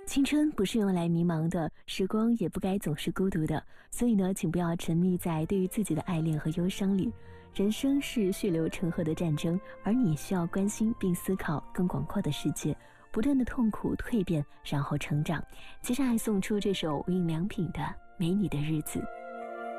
青春不是用来迷茫的，时光也不该总是孤独的，所以呢，请不要沉溺在对于自己的爱恋和忧伤里。人生是血流成河的战争，而你需要关心并思考更广阔的世界，不断的痛苦蜕变，然后成长。接下来送出这首无印良品的《没你的日子》。